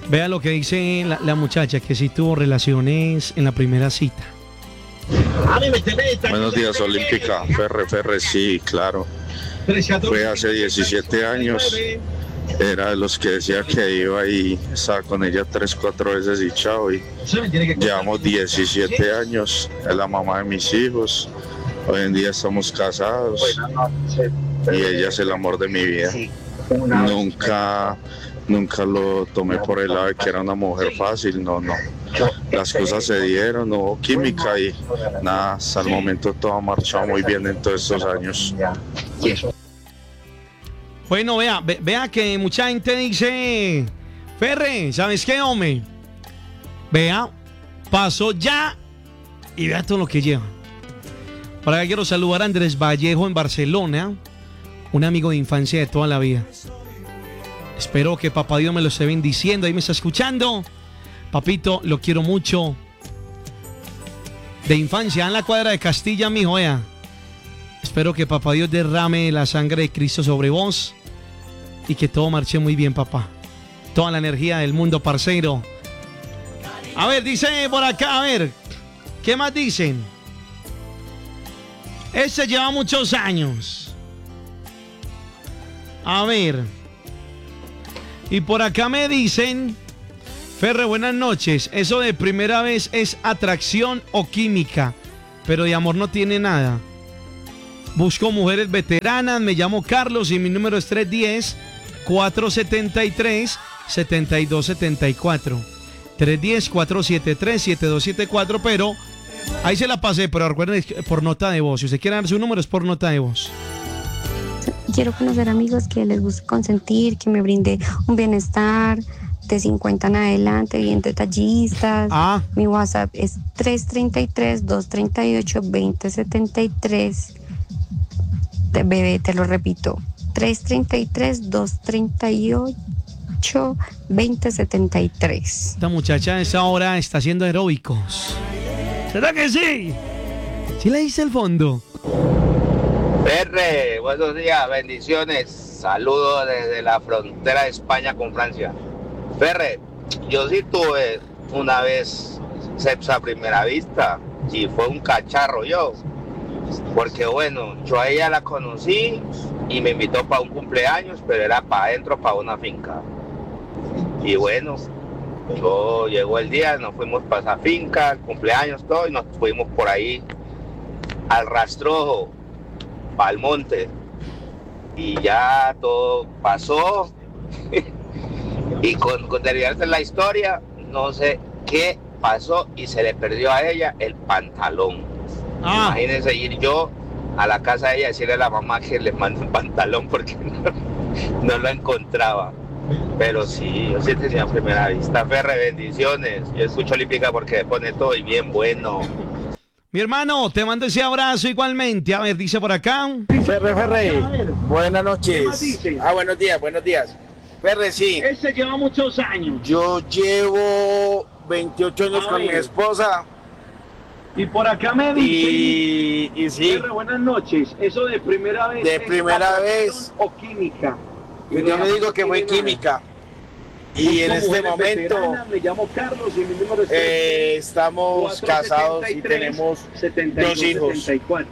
Vea lo que dice la muchacha, que sí tuvo relaciones en la primera cita. Buenos días, Olímpica. Ferre, sí, claro. Fue hace 17 años. Era de los que decía que iba y estaba con ella 3, 4 veces y chao. Y llevamos 17 años. Es la mamá de mis hijos. Hoy en día estamos casados. Y ella es el amor de mi vida. Nunca lo tomé por el lado de que era una mujer fácil, no. Las cosas se dieron, no hubo química y nada, hasta el momento todo ha marchado muy bien en todos estos años. Bueno, vea que mucha gente dice, Ferre, ¿sabes qué, hombre? Vea, pasó ya y vea todo lo que lleva. Por acá quiero saludar a Andrés Vallejo en Barcelona, un amigo de infancia de toda la vida. Espero que papá Dios me lo esté bendiciendo. Ahí me está escuchando. Papito, lo quiero mucho. De infancia, en la cuadra de Castilla, mijo, vea. Espero que papá Dios derrame la sangre de Cristo sobre vos y que todo marche muy bien, papá. Toda la energía del mundo, parcero. A ver, dice por acá, a ver. ¿Qué más dicen? Este lleva muchos años. A ver. Y por acá me dicen, Ferre, buenas noches. Eso de primera vez es atracción o química, pero de amor no tiene nada. Busco mujeres veteranas, me llamo Carlos y mi número es 310-473-7274. 310-473-7274, pero ahí se la pasé, pero recuerden, por nota de voz. Si usted quiere dar su número, es por nota de voz. Quiero conocer amigos que les guste consentir, que me brinde un bienestar de 50 en adelante, bien detallistas. Mi WhatsApp es 333-238-2073. Bebé, te lo repito, 333-238-2073. Esta muchacha a esa hora está haciendo aeróbicos. ¿Será que sí? ¿Sí le hice el fondo? Ferre, buenos días, bendiciones, saludos desde la frontera de España con Francia. Ferre, yo sí tuve una vez sexo a primera vista y fue un cacharro yo, porque bueno, yo a ella la conocí y me invitó para un cumpleaños, pero era para adentro, para una finca. Y bueno, llegó el día, nos fuimos para esa finca, el cumpleaños, todo, y nos fuimos por ahí al rastrojo, para el monte, y ya todo pasó. Y con terminarse la historia, no sé qué pasó y se le perdió a ella el pantalón. Imagínense ir yo a la casa de ella y decirle a la mamá que le mande un pantalón porque no lo encontraba. Pero sí, yo sí tenía primera vista. Ferre, bendiciones. Yo escucho Olímpica porque pone todo y bien bueno. Mi hermano, te mando ese abrazo igualmente. A ver, dice por acá. Ferre, buenas noches. Buenos días. Ferre, sí. Ese lleva muchos años. Yo llevo 28 años con mi esposa. Y por acá me dice. Y sí. Ferre, buenas noches. Eso de primera vez. De primera vez. O química. Yo me digo que fue química. Y en este momento me llamo Carlos y mi número es estamos casados y tenemos 2 hijos.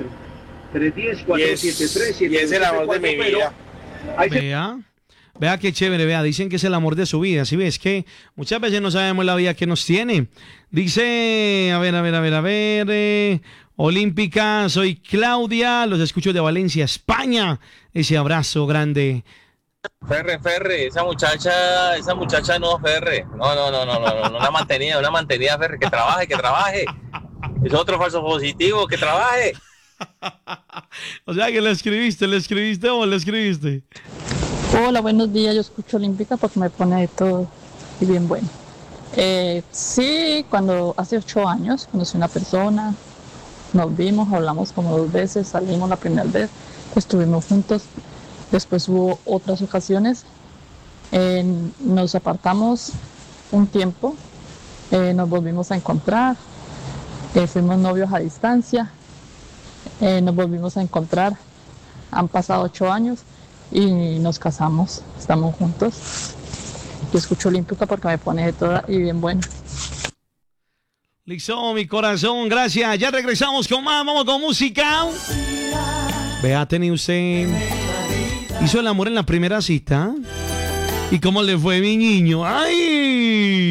310-473. Y es el amor de mi vida. Vea qué chévere, vea, dicen que es el amor de su vida. ¿Sí ves? Que muchas veces no sabemos la vida que nos tiene. Dice, a ver, Olímpica, soy Claudia, los escucho de Valencia, España. Ese abrazo grande. Ferre, esa muchacha no, Ferre. No, una mantenida, Ferre, que trabaje. Es otro falso positivo, que trabaje. O sea que le escribiste o le escribiste. Hola, buenos días, yo escucho Olímpica porque me pone de todo y bien bueno. Sí, cuando hace 8 años conocí una persona, nos vimos, hablamos como 2 veces, salimos la primera vez, estuvimos juntos. Después hubo otras ocasiones, nos apartamos un tiempo, nos volvimos a encontrar, fuimos novios a distancia, nos volvimos a encontrar, han pasado 8 años y nos casamos, estamos juntos. Yo escucho Olímpica porque me pone de toda y bien buena. Listo, mi corazón, gracias. Ya regresamos con más, vamos con música. Vea, tenía usted... ¿Hizo el amor en la primera cita? ¿Y cómo le fue, mi niño? ¡Ay!